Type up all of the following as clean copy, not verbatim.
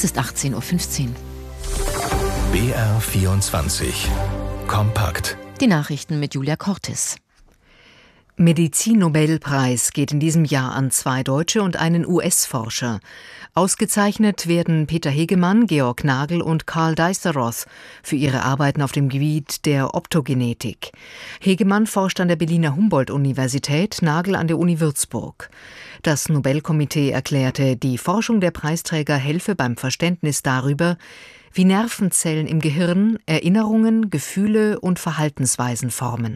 Es ist 18:15 Uhr. BR24 Kompakt. Die Nachrichten mit Julia Cortis. Medizin-Nobelpreis geht in diesem Jahr an 2 Deutsche und einen US-Forscher. Ausgezeichnet werden Peter Hegemann, Georg Nagel und Karl Dijsselroth für ihre Arbeiten auf dem Gebiet der Optogenetik. Hegemann forscht an der Berliner Humboldt-Universität, Nagel an der Uni Würzburg. Das Nobelkomitee erklärte, die Forschung der Preisträger helfe beim Verständnis darüber, wie Nervenzellen im Gehirn Erinnerungen, Gefühle und Verhaltensweisen formen.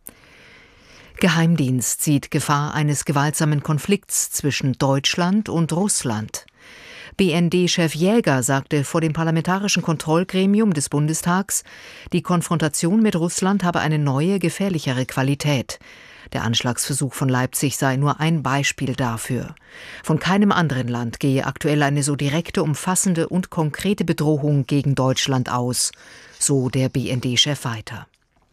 Geheimdienst sieht Gefahr eines gewaltsamen Konflikts zwischen Deutschland und Russland. BND-Chef Jäger sagte vor dem Parlamentarischen Kontrollgremium des Bundestags, die Konfrontation mit Russland habe eine neue, gefährlichere Qualität. Der Anschlagsversuch von Leipzig sei nur ein Beispiel dafür. Von keinem anderen Land gehe aktuell eine so direkte, umfassende und konkrete Bedrohung gegen Deutschland aus, so der BND-Chef weiter.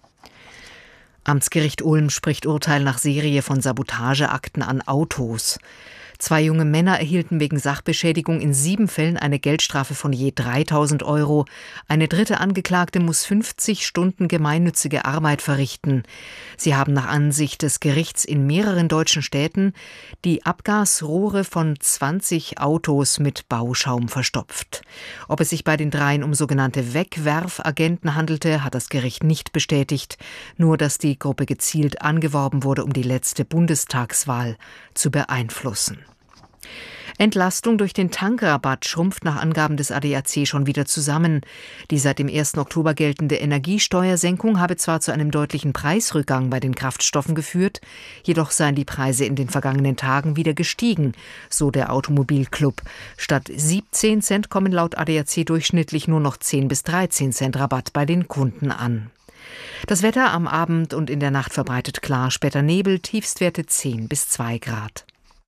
Amtsgericht Ulm spricht Urteil nach Serie von Sabotageakten an Autos. 2 junge Männer erhielten wegen Sachbeschädigung in 7 Fällen eine Geldstrafe von je 3.000 €. Eine dritte Angeklagte muss 50 Stunden gemeinnützige Arbeit verrichten. Sie haben nach Ansicht des Gerichts in mehreren deutschen Städten die Abgasrohre von 20 Autos mit Bauschaum verstopft. Ob es sich bei den 3 um sogenannte Wegwerfagenten handelte, hat das Gericht nicht bestätigt. Nur, dass die Gruppe gezielt angeworben wurde, um die letzte Bundestagswahl zu beeinflussen. Entlastung durch den Tankrabatt schrumpft nach Angaben des ADAC schon wieder zusammen. Die seit dem 1. Oktober geltende Energiesteuersenkung habe zwar zu einem deutlichen Preisrückgang bei den Kraftstoffen geführt, jedoch seien die Preise in den vergangenen Tagen wieder gestiegen, so der Automobilclub. Statt 17 Cent kommen laut ADAC durchschnittlich nur noch 10 bis 13 Cent Rabatt bei den Kunden an. Das Wetter am Abend und in der Nacht verbreitet klar, später Nebel, Tiefstwerte 10 bis 2 Grad.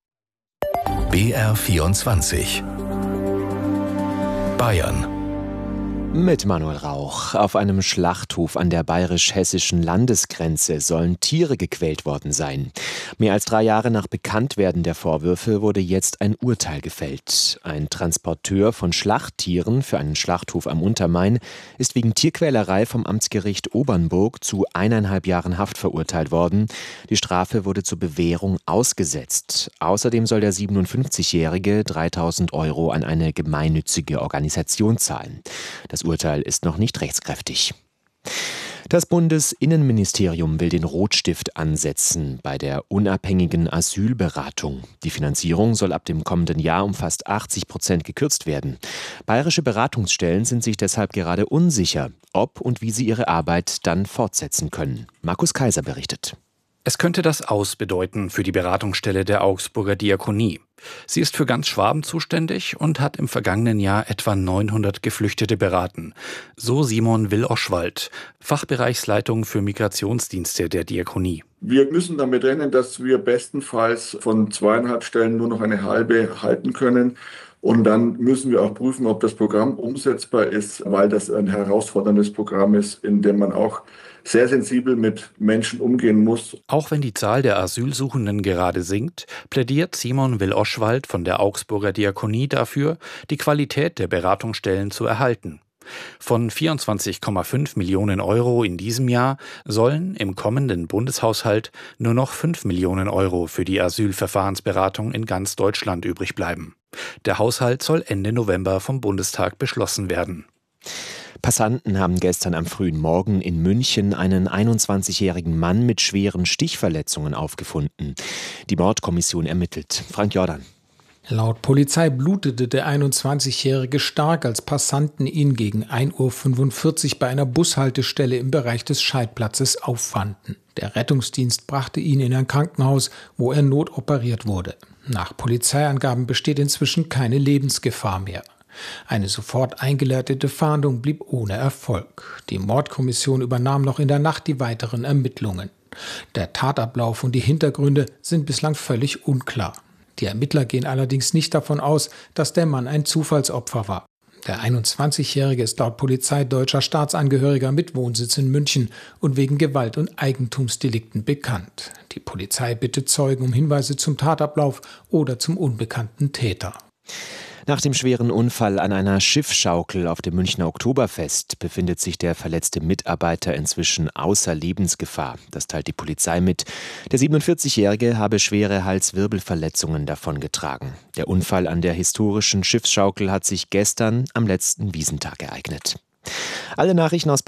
BR24 Bayern. Mit Manuel Rauch. Auf einem Schlachthof an der bayerisch-hessischen Landesgrenze sollen Tiere gequält worden sein. Mehr als 3 Jahre nach Bekanntwerden der Vorwürfe wurde jetzt ein Urteil gefällt. Ein Transporteur von Schlachttieren für einen Schlachthof am Untermain ist wegen Tierquälerei vom Amtsgericht Obernburg zu 1,5 Jahren Haft verurteilt worden. Die Strafe wurde zur Bewährung ausgesetzt. Außerdem soll der 57-Jährige 3.000 € an eine gemeinnützige Organisation zahlen. Das Urteil ist noch nicht rechtskräftig. Das Bundesinnenministerium will den Rotstift ansetzen bei der unabhängigen Asylberatung. Die Finanzierung soll ab dem kommenden Jahr um fast 80% gekürzt werden. Bayerische Beratungsstellen sind sich deshalb gerade unsicher, ob und wie sie ihre Arbeit dann fortsetzen können. Markus Kaiser berichtet. Es könnte das Aus bedeuten für die Beratungsstelle der Augsburger Diakonie. Sie ist für ganz Schwaben zuständig und hat im vergangenen Jahr etwa 900 Geflüchtete beraten. So Simon Will-Oschwald, Fachbereichsleitung für Migrationsdienste der Diakonie. Wir müssen damit rechnen, dass wir bestenfalls von 2,5 Stellen nur noch eine halbe halten können. Und dann müssen wir auch prüfen, ob das Programm umsetzbar ist, weil das ein herausforderndes Programm ist, in dem man auch sehr sensibel mit Menschen umgehen muss. Auch wenn die Zahl der Asylsuchenden gerade sinkt, plädiert Simon Will-Oschwald von der Augsburger Diakonie dafür, die Qualität der Beratungsstellen zu erhalten. Von 24,5 Millionen € in diesem Jahr sollen im kommenden Bundeshaushalt nur noch 5 Millionen € für die Asylverfahrensberatung in ganz Deutschland übrig bleiben. Der Haushalt soll Ende November vom Bundestag beschlossen werden. Passanten haben gestern am frühen Morgen in München einen 21-jährigen Mann mit schweren Stichverletzungen aufgefunden. Die Mordkommission ermittelt. Frank Jordan. Laut Polizei blutete der 21-Jährige stark, als Passanten ihn gegen 1:45 Uhr bei einer Bushaltestelle im Bereich des Scheidplatzes auffanden. Der Rettungsdienst brachte ihn in ein Krankenhaus, wo er notoperiert wurde. Nach Polizeiangaben besteht inzwischen keine Lebensgefahr mehr. Eine sofort eingeleitete Fahndung blieb ohne Erfolg. Die Mordkommission übernahm noch in der Nacht die weiteren Ermittlungen. Der Tatablauf und die Hintergründe sind bislang völlig unklar. Die Ermittler gehen allerdings nicht davon aus, dass der Mann ein Zufallsopfer war. Der 21-Jährige ist laut Polizei deutscher Staatsangehöriger mit Wohnsitz in München und wegen Gewalt- und Eigentumsdelikten bekannt. Die Polizei bittet Zeugen um Hinweise zum Tatablauf oder zum unbekannten Täter. Nach dem schweren Unfall an einer Schiffschaukel auf dem Münchner Oktoberfest befindet sich der verletzte Mitarbeiter inzwischen außer Lebensgefahr. Das teilt die Polizei mit. Der 47-Jährige habe schwere Halswirbelverletzungen davongetragen. Der Unfall an der historischen Schiffsschaukel hat sich gestern am letzten Wiesentag ereignet. Alle Nachrichten aus